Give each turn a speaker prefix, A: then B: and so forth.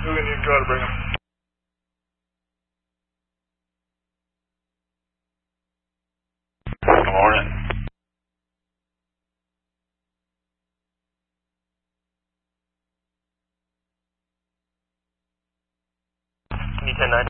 A: Coogan, you can try to bring him.
B: Good morning.
C: You 10-9